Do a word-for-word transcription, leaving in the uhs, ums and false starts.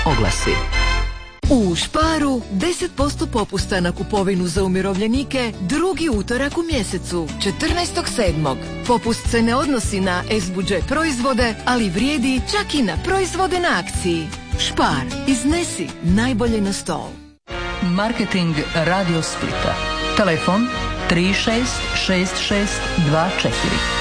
Oglasi. U Sparu deset posto popusta na kupovinu za umirovljenike drugi utorak u mjesecu, četrnaestog sedmog Popust se ne odnosi na S budžet proizvode, ali vrijedi čak i na proizvode na akciji. Spar, iznesi najbolje na stol. Marketing Radio Splita. Telefon tri šest šest šest dva četiri.